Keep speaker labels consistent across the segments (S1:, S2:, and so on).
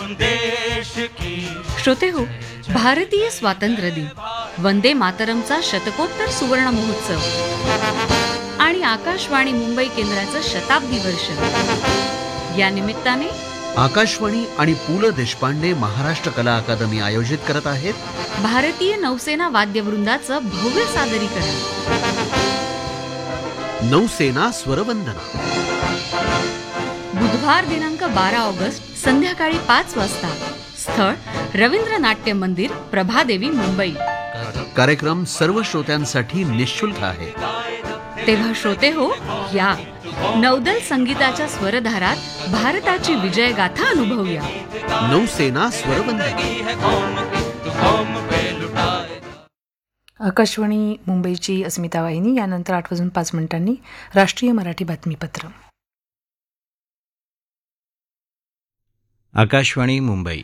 S1: देश की.
S2: श्रोते हो, भारतीय स्वातंत्र्य दिन, वंदे मातरमचा शतकोत्तर सुवर्ण महोत्सव आणि आकाशवाणी मुंबई केंद्राचं शताब्दी वर्ष या निमित्ताने
S3: आकाशवाणी आणि पु ल देशपांडे महाराष्ट्र कला अकादमी आयोजित करत आहेत
S2: भारतीय नौसेना वाद्यवृंदाचं भव्य सादरीकरण.
S3: नौसेना स्वरवंदना,
S2: बुधवार दिनांक 12 ऑगस्ट संध्याकाळी 5 वाजता. स्थळ रवींद्र नाट्य मंदिर, प्रभादेवी, मुंबई.
S3: कार्यक्रम सर्व श्रोत्यांसाठी निःशुल्क आहे.
S2: तेव्हा श्रोते हो, या नौदल संगीताच्या स्वरधारात भारताची विजय गाथा अनुभवूया.
S3: नौसेना स्वरवंदना.
S4: आकाशवाणी मुंबईची अस्मिता वाहिनी. यानंतर 8:05 राष्ट्रीय मराठी बातमीपत्र.
S5: आकाशवाणी मुंबई.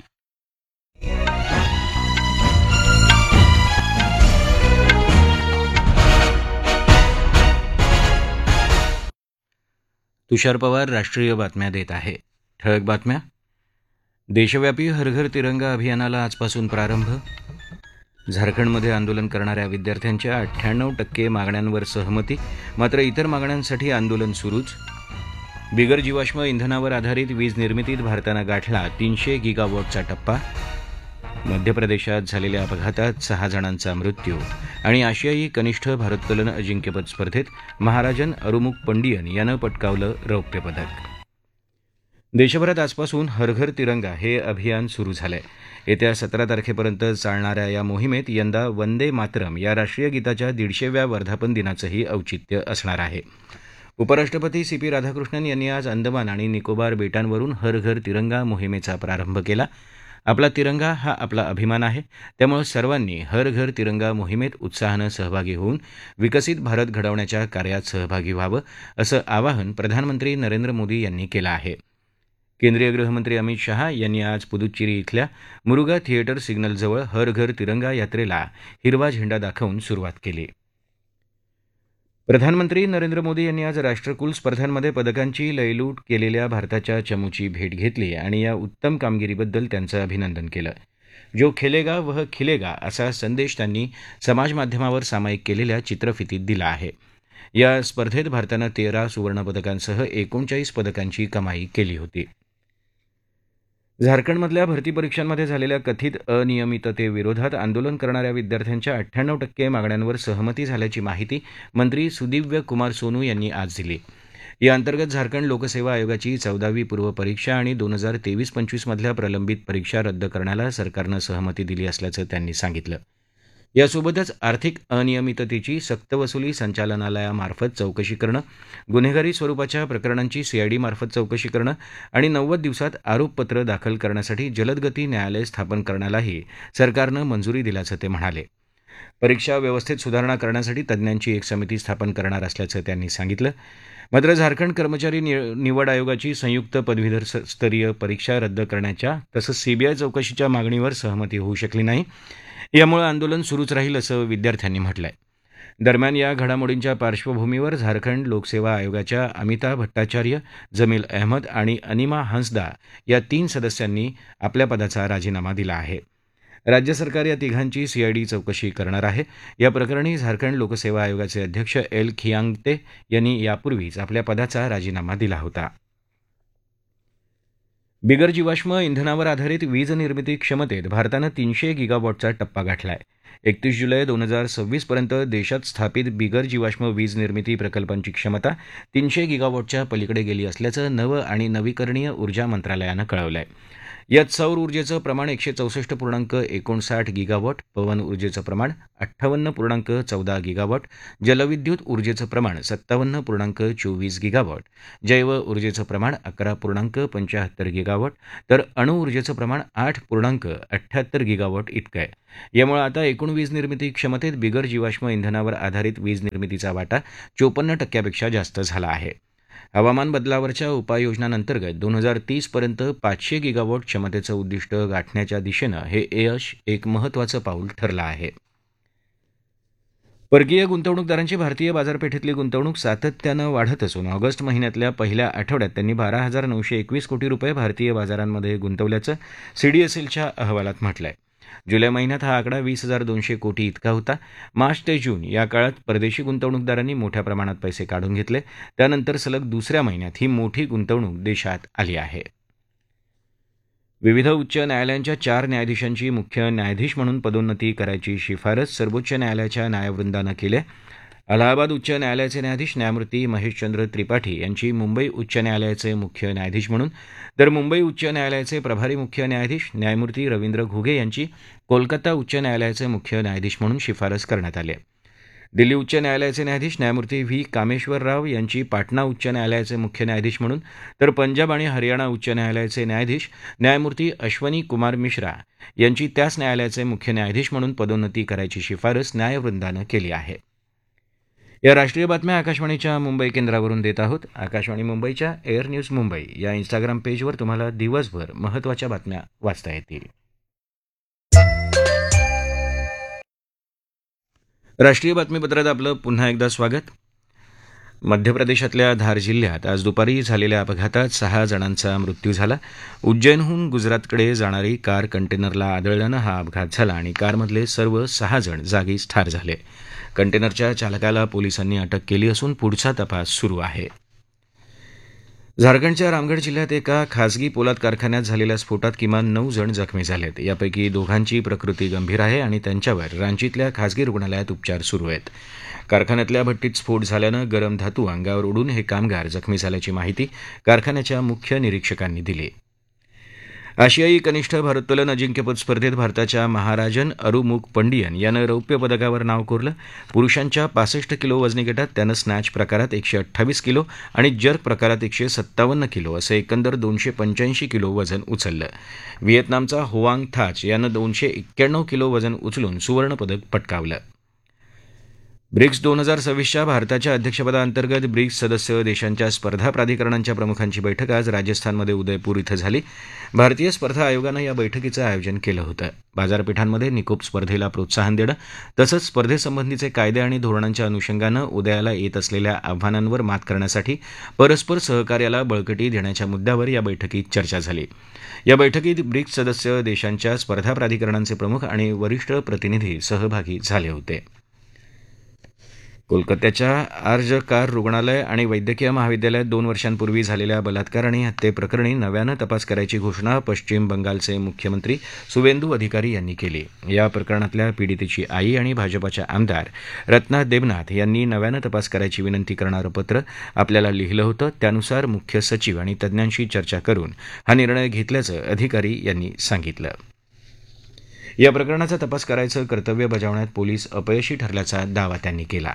S5: तुषार पवार राष्ट्रीय बातम्या देत आहे. ठळक बातम्या. देशव्यापी हर घर तिरंगा अभियानाला आजपासून प्रारंभ. झारखंडमध्ये आंदोलन करणाऱ्या विद्यार्थ्यांच्या 98% मागण्यांवर सहमती, मात्र इतर मागण्यांसाठी आंदोलन सुरूच. बिगर जीवाश्म इंधनावर आधारित वीज निर्मितीत भारतानं गाठला 300 गिगावॉटचा टप्पा. मध्य प्रदेशात झालेल्या अपघातात 6 जणांचा मृत्यू. आणि आशियाई कनिष्ठ भारोत्तोलन अजिंक्यपद स्पर्धेत महाराजन अरुमुक पंडियन यानं पटकावलं रौप्य पदक. देशभरात आजपासून हर घर तिरंगा हे अभियान सुरू झालंय. येत्या 17 तारखेपर्यंत चालणाऱ्या या मोहिमेत यंदा वंदे मातरम या राष्ट्रीय गीताच्या 150व्या वर्धापन दिनाचंही औचित्य असणार आहे. उपराष्ट्रपती CP राधाकृष्णन यांनी आज अंदमान आणि निकोबार बेटांवरून हर घर तिरंगा मोहिमेचा प्रारंभ केला. आपला तिरंगा हा आपला अभिमान आहे, त्यामुळे सर्वांनी हर घर तिरंगा मोहिमेत उत्साहानं सहभागी होऊन विकसित भारत घडवण्याच्या कार्यात सहभागी व्हावं, असं आवाहन प्रधानमंत्री नरेंद्र मोदी यांनी केलं आहे. केंद्रीय गृहमंत्री अमित शहा यांनी आज पुदुच्चेरी इथल्या मुरुगा थिएटर सिग्नलजवळ हर घर तिरंगा यात्रेला हिरवा झेंडा दाखवून सुरुवात केली. प्रधानमंत्री नरेंद्र मोदी यांनी आज राष्ट्रकुल स्पर्धांमध्ये पदकांची लयलूट केलेल्या भारताच्या चमूची भेट घेतली आणि या उत्तम कामगिरीबद्दल त्यांचं अभिनंदन केलं. जो खेलेगा वह खिलेगा असा संदेश त्यांनी समाजमाध्यमावर सामायिक केलेल्या चित्रफितीत दिला आहे. या स्पर्धेत भारतानं 13 सुवर्णपदकांसह 39 पदकांची कमाई केली होती. झारखंडमधल्या भरती परीक्षांमध्ये झालेल्या कथित अनियमिततेविरोधात आंदोलन करणाऱ्या विद्यार्थ्यांच्या 98% मागण्यांवर सहमती झाल्याची माहिती मंत्री सुदिव्य कुमार सोनू यांनी आज दिली. या अंतर्गत झारखंड लोकसेवा आयोगाची 14वी पूर्व परीक्षा आणि 2023-25 मधल्या प्रलंबित परीक्षा रद्द करण्याला सरकारनं सहमती दिली असल्याचं त्यांनी सांगितलं. यासोबतच आर्थिक अनियमिततेची सक्तवसुली संचालनालयामार्फत चौकशी करणं, गुन्हेगारी स्वरूपाच्या प्रकरणांची CID मार्फत चौकशी करणं आणि 90 दिवसात आरोपपत्र दाखल करण्यासाठी जलदगती न्यायालय स्थापन करण्यालाही सरकारनं मंजुरी दिल्याचं ते म्हणाले. परीक्षा व्यवस्थेत सुधारणा करण्यासाठी तज्ज्ञांची एक समिती स्थापन करणार असल्याचं त्यांनी सांगितलं. मात्र झारखंड कर्मचारी निवड आयोगाची संयुक्त पदवीधर स्तरीय परीक्षा रद्द करण्याच्या तसंच CBI चौकशीच्या मागणीवर सहमती होऊ शकली नाही. यामुळे आंदोलन सुरूच राहील असं विद्यार्थ्यांनी म्हटलंय. दरम्यान या घडामोडींच्या पार्श्वभूमीवर झारखंड लोकसेवा आयोगाच्या अमिता भट्टाचार्य, जमील अहमद आणि अनिमा हंसदा या 3 सदस्यांनी आपल्या पदाचा राजीनामा दिला आहे. राज्य सरकार या तिघांची CID चौकशी करणार आहे. या प्रकरणी झारखंड लोकसेवा आयोगाचे अध्यक्ष L खियांगते यांनी यापूर्वीच आपल्या पदाचा राजीनामा दिला होता. बिगर जीवाश्म इंधनावर आधारित वीज निर्मिती क्षमतेत भारतानं 300 गिगावॉटचा टप्पा गाठलाय. 31 जुलै 2026 पर्यंत देशात स्थापित बिगर जीवाश्म वीज निर्मिती प्रकल्पांची क्षमता 300 गिगावॉटच्या पलीकडे गेली असल्याचं नव आणि नवीकरणीय ऊर्जा मंत्रालयानं कळवलं आहे. यात सौर ऊर्जेचं प्रमाण 164.59 गिगावॉट, पवन ऊर्जेचं प्रमाण 58.14 गिगावॉट, जलविद्युत ऊर्जेचं प्रमाण 57.24 गिगावॉट, जैव ऊर्जेचं प्रमाण 11.75 गिगावॉट, तर अणुऊर्जेचं प्रमाण 8.78 गिगावॉट इतकं आहे. यामुळे आता एकूण वीज निर्मिती क्षमतेत बिगर जीवाश्म इंधनावर आधारित वीज निर्मितीचा वाटा 54% जास्त झाला आहे. हवामान बदलावरच्या उपाययोजनांतर्गत 2030 पर्यंत 500 गिगावॉट क्षमतेचं उद्दिष्ट गाठण्याच्या दिशेनं हे यश एक महत्त्वाचं पाऊल ठरलं आहे. परकीय गुंतवणूकदारांची भारतीय बाजारपेठेतली गुंतवणूक सातत्यानं वाढत असून ऑगस्ट महिन्यातल्या पहिल्या आठवड्यात त्यांनी 12,921 कोटी रुपये भारतीय बाजारांमध्ये गुंतवल्याचं सीडीएसएलच्या अहवालात म्हटलं आहे. जुलै महिन्यात हा आकडा 20,200 कोटी इतका होता. मार्च ते जून या काळात परदेशी गुंतवणूकदारांनी मोठ्या प्रमाणात पैसे काढून घेतले. त्यानंतर सलग दुसऱ्या महिन्यात ही मोठी गुंतवणूक देशात आली आहे. विविध उच्च न्यायालयांच्या 4 न्यायाधीशांची मुख्य न्यायाधीश म्हणून पदोन्नती करायची शिफारस सर्वोच्च न्यायालयाच्या न्यायवृंदानं केली आहे. अलाहाबाद उच्च न्यायालयाचे न्यायाधीश न्यायमूर्ती महेशचंद्र त्रिपाठी यांची मुंबई उच्च न्यायालयाचे मुख्य न्यायाधीश म्हणून, तर मुंबई उच्च न्यायालयाचे प्रभारी मुख्य न्यायाधीश न्यायमूर्ती रवींद्र घुगे यांची कोलकाता उच्च न्यायालयाचे मुख्य न्यायाधीश म्हणून शिफारस करण्यात आली आहे. दिल्ली उच्च न्यायालयाचे न्यायाधीश न्यायमूर्ती व्ही कामेश्वर राव यांची पाटणा उच्च न्यायालयाचे मुख्य न्यायाधीश म्हणून, तर पंजाब आणि हरियाणा उच्च न्यायालयाचे न्यायाधीश न्यायमूर्ती अश्वनी कुमार मिश्रा यांची त्याच न्यायालयाचे मुख्य न्यायाधीश म्हणून पदोन्नती करायची शिफारस न्यायवृंदानं केली आहे. या राष्ट्रीय बातम्या आकाशवाणीच्या मुंबई केंद्रावरून देत आहोत. आकाशवाणी मुंबईच्या एअर न्यूज मुंबई या इंस्टाग्राम पेजवर तुम्हाला दिवसभर महत्त्वाच्या बातम्या वाचता येतील. राष्ट्रीय बातमीपत्रात आपलं पुन्हा एकदा स्वागत. मध्य प्रदेशातल्या धार जिल्ह्यात आज दुपारी झालेल्या अपघातात 6 जणांचा मृत्यू झाला. उज्जैनहून गुजरातकडे जाणारी कार कंटेनरला आदळल्यानं हा अपघात झाला आणि कारमधले सर्व 6 जण जागीच ठार झाले. कंटेनरच्या चालकाला पोलिसांनी अटक केली असून पुढचा तपास सुरू आहे. झारखंडच्या रामगढ जिल्ह्यात एका खासगी पोलाद कारखान्यात झालेल्या स्फोटात किमान 9 जण जखमी झालेत. यापैकी दोघांची प्रकृती गंभीर आहे आणि त्यांच्यावर रांचीतल्या खासगी रुग्णालयात उपचार सुरू आहेत. कारखान्यातल्या भट्टीत स्फोट झाल्यानं गरम धातू अंगावर उडून हे कामगार जखमी झाल्याची माहिती कारखान्याच्या मुख्य निरीक्षकांनी दिली. आशियाई कनिष्ठ भारोत्तोलन अजिंक्यपद स्पर्धेत भारताच्या महाराजन अरुमुक पंडियन यानं रौप्य पदकावर नाव कोरलं. पुरुषांच्या 65 किलो वजनी गटात त्यानं स्नॅच प्रकारात 128 किलो आणि जर्क प्रकारात 157 किलो असं एकंदर 285 किलो वजन उचललं. व्हिएतनामचा होआंग थाच यानं 291 किलो वजन उचलून सुवर्णपदक पटकावलं. ब्रिक्स 2026च्या भारताच्या अध्यक्षपदाअंतर्गत ब्रिक्स सदस्य देशांच्या स्पर्धा प्राधिकरणांच्या प्रमुखांची बैठक आज राजस्थानमध्ये उदयपूर इथं झाली. भारतीय स्पर्धा आयोगानं या बैठकीचं आयोजन केलं होतं. बाजारपेठांमध्ये निकोप स्पर्धेला प्रोत्साहन देणं तसंच स्पर्धेसंबंधीचे कायदे आणि धोरणांच्या अनुषंगानं उदयाला येत असलेल्या आव्हानांवर मात करण्यासाठी परस्पर सहकार्याला बळकटी देण्याच्या मुद्द्यावर या बैठकीत चर्चा झाली. या बैठकीत ब्रिक्स सदस्य देशांच्या स्पर्धा प्राधिकरणांचे प्रमुख आणि वरिष्ठ प्रतिनिधी सहभागी झाले होते. कोलकात्याच्या आर्ज कार रुग्णालय आणि वैद्यकीय महाविद्यालयात 2 वर्षांपूर्वी झालेल्या बलात्कार आणि हत्येप्रकरणी नव्यानं तपास करायची घोषणा पश्चिम बंगालचे मुख्यमंत्री सुवेंदू अधिकारी यांनी केली. या प्रकरणातल्या पीडितेची आई आणि भाजपाच्या आमदार रत्ना देबनाथ यांनी नव्यानं तपास करायची विनंती करणारं पत्र आपल्याला लिहिलं होतं. त्यानुसार मुख्य सचिव आणि तज्ज्ञांशी चर्चा करून हा निर्णय घेतल्याचं अधिकारी यांनी सांगितलं. या प्रकरणाचा तपास करायचं कर्तव्य बजावण्यात पोलीस अपयशी ठरल्याचा दावा त्यांनी केला.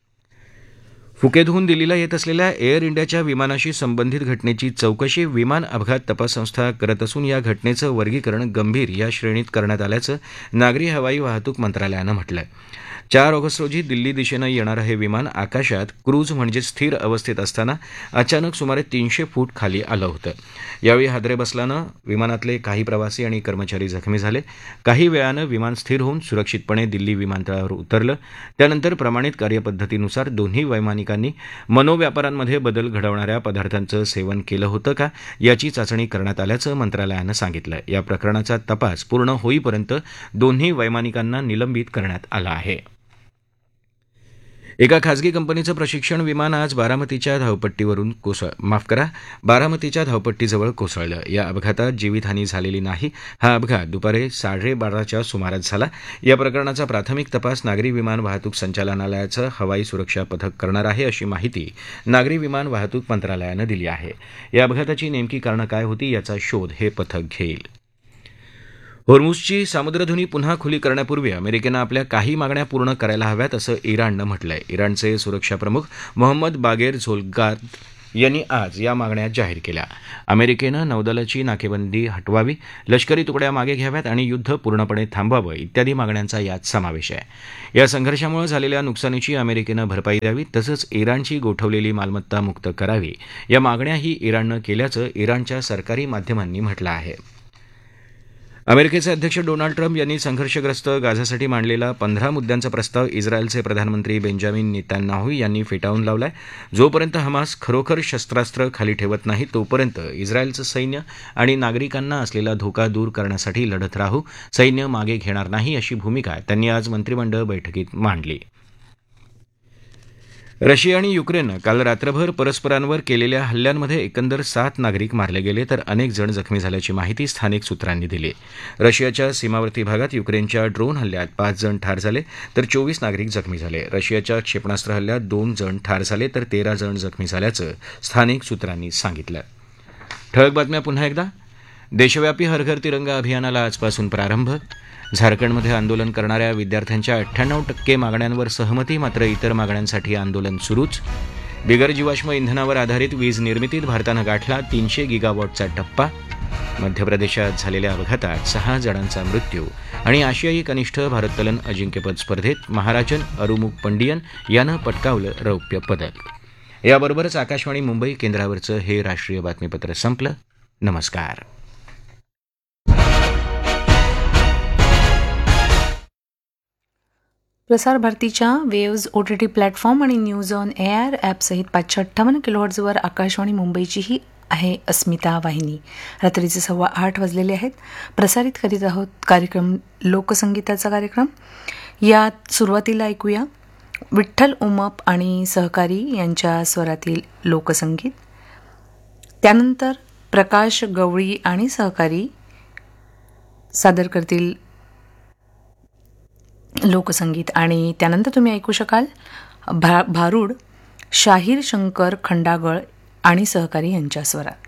S5: फुकेतहून दिल्लीला येत असलेल्या एअर इंडियाच्या विमानाशी संबंधित घटनेची चौकशी विमान अपघात तपास संस्था करत असून या घटनेचं वर्गीकरण गंभीर या श्रेणीत करण्यात आल्याचं नागरी हवाई वाहतूक मंत्रालयानं म्हटलं आहे. 4 ऑगस्ट रोजी दिल्ली दिशेनं येणारं हे विमान आकाशात क्रूज म्हणजे स्थिर अवस्थेत असताना अचानक सुमारे 300 फूट खाली आलं होतं. यावेळी हादरे बसल्यानं विमानातले काही प्रवासी आणि कर्मचारी जखमी झाले. काही वेळानं विमान स्थिर होऊन सुरक्षितपणे दिल्ली विमानतळावर उतरलं. त्यानंतर प्रमाणित कार्यपद्धतीनुसार दोन्ही वैमानिकांनी मनोव्यापारांमध्ये बदल घडवणाऱ्या पदार्थांचं सेवन केलं होतं का याची चाचणी करण्यात आल्याचं मंत्रालयानं सांगितलं. या प्रकरणाचा तपास पूर्ण होईपर्यंत दोन्ही वैमानिकांना निलंबित करण्यात आलं आहे. एका खासगी कंपनीचं प्रशिक्षण विमान आज बारामतीच्या धावपट्टीजवळ कोसळलं. या अपघातात जीवितहानी झालेली नाही. हा अपघात दुपारी 12:30च्या सुमारास झाला. या प्रकरणाचा प्राथमिक तपास नागरी विमान वाहतूक संचालनालयाचं हवाई सुरक्षा पथक करणार आहे अशी माहिती नागरी विमान वाहतूक मंत्रालयानं दिली आहे. या अपघाताची नेमकी कारणं काय होती याचा शोध हे पथक घेईल. होर्मुझची सामुद्रधुनी पुन्हा खुली करण्यापूर्वी अमेरिकेनं आपल्या काही मागण्या पूर्ण करायला हव्यात असं इराणनं म्हटलंय. इराणचे सुरक्षा प्रमुख मोहम्मद बागेर झोलगाद यांनी आज या मागण्या जाहीर केल्या. अमेरिकेनं नौदलाची नाकेबंदी हटवावी, लष्करी तुकड्या मागे घ्याव्यात आणि युद्ध पूर्णपणे थांबवावं इत्यादी मागण्यांचा यात समावेश आहे. या संघर्षामुळे झालेल्या नुकसानीची अमेरिकेनं भरपाई द्यावी तसंच इराणची गोठवलेली मालमत्ता मुक्त करावी या मागण्याही इराणनं केल्याचं इराणच्या सरकारी माध्यमांनी म्हटलं आहे. अमेरिकेचे अध्यक्ष डोनाल्ड ट्रम्प यांनी संघर्षग्रस्त गाझासाठी मांडलेला 15 मुद्द्यांचा प्रस्ताव इस्रायलचे प्रधानमंत्री बेंजामिन नेतान्याहू यांनी फेटाळून लावलाय. जोपर्यंत हमास खरोखर शस्त्रास्त्र खाली ठेवत नाही तोपर्यंत इस्रायलचं सैन्य आणि नागरिकांना असलेला धोका दूर करण्यासाठी लढत राहू, सैन्य मागे घेणार नाही अशी भूमिका त्यांनी आज मंत्रिमंडळ बैठकीत मांडली. रशिया आणि युक्रेननं काल रात्रभर परस्परांवर केलेल्या हल्ल्यांमध्ये एकंदर 7 नागरिक मारले गेले तर अनेक जण जखमी झाल्याची माहिती स्थानिक सूत्रांनी दिली. रशियाच्या सीमावर्ती भागात युक्रेनच्या ड्रोन हल्ल्यात 5 जण ठार झाले तर 24 नागरिक जखमी झाले. रशियाच्या क्षेपणास्त्र हल्ल्यात 2 जण ठार झाले तर 13 जण जखमी झाल्याचं स्थानिक सूत्रांनी सांगितलं. ठळक बातम्या पुन्हा एकदा. देशव्यापी हर घर तिरंगा अभियानाला आजपासून प्रारंभ. झारखंडमध्ये आंदोलन करणाऱ्या विद्यार्थ्यांच्या 98% मागण्यांवर सहमती, मात्र इतर मागण्यांसाठी आंदोलन सुरूच. बिगर जीवाश्म इंधनावर आधारित वीज निर्मितीत भारतानं गाठला 300 गिगावॉटचा टप्पा. मध्य प्रदेशात झालेल्या अपघातात 6 जणांचा मृत्यू. आणि आशियाई कनिष्ठ भारोत्तोलन अजिंक्यपद स्पर्धेत महाराजन अरुमुग पंडियन यानं पटकावलं रौप्य पदक. याबरोबरच आकाशवाणी मुंबई केंद्रावरचं हे राष्ट्रीय बातमीपत्र संपलं. नमस्कार.
S4: प्रसार भारतीच्या वेव्ज OTT प्लॅटफॉर्म आणि न्यूज ऑन एअर ॲपसहित 558 किलोहर्ट्झवर आकाशवाणी मुंबईचीही आहे अस्मिता वाहिनी. रात्रीचे 8:15 वाजलेले आहेत. प्रसारित करीत आहोत कार्यक्रम लोकसंगीताचा कार्यक्रम. यात सुरुवातीला ऐकूया विठ्ठल उमप आणि सहकारी यांच्या स्वरातील लोकसंगीत. त्यानंतर प्रकाश गवळी आणि सहकारी सादर करतील लोकसंगीत आणि त्यानंतर तुम्ही ऐकू शकाल भारूड शाहीर शंकर खंडागळ आणि सहकारी यांच्या स्वरात.